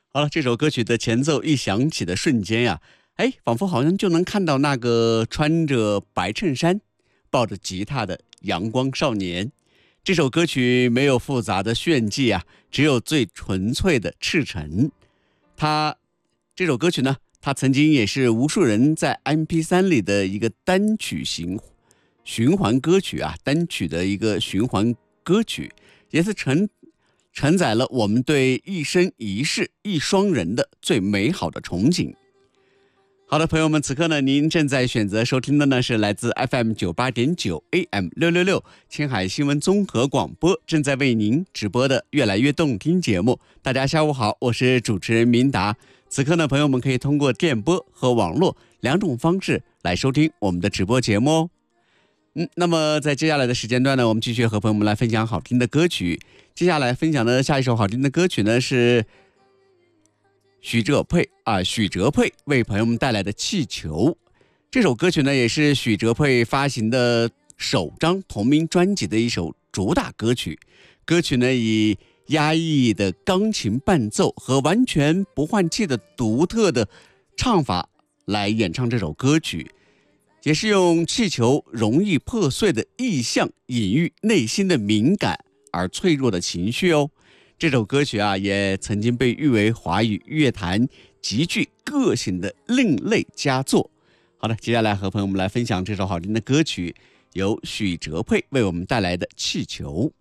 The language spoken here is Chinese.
好了，这首歌曲的前奏一响起的瞬间呀，仿佛好像就能看到那个穿着白衬衫、抱着吉他的阳光少年。这首歌曲没有复杂的炫技啊，只有最纯粹的赤诚。这首歌曲呢，它曾经也是无数人在 MP3 里的一个单曲循环歌曲啊，单曲的一个循环歌曲，也是承载了我们对一生一世一双人的最美好的憧憬。好的，朋友们，此刻呢，您正在选择收听的呢是来自 FM 98.9 AM 666青海新闻综合广播正在为您直播的越来越动听节目。大家下午好，我是主持人明达。此刻呢，朋友们可以通过电波和网络两种方式来收听我们的直播节目哦。那么在接下来的时间段呢，我们继续和朋友们来分享好听的歌曲。接下来分享的下一首好听的歌曲呢是许哲佩为朋友们带来的《气球》。这首歌曲呢也是许哲佩发行的首张同名专辑的一首主打歌曲。歌曲呢以压抑的钢琴伴奏和完全不换气的独特的唱法来演唱这首歌曲，也是用气球容易破碎的意象隐喻内心的敏感而脆弱的情绪哦。这首歌曲啊，也曾经被誉为华语乐坛极具个性的另类佳作。好的，接下来和朋友们来分享这首好听的歌曲，由许哲佩为我们带来的《气球》。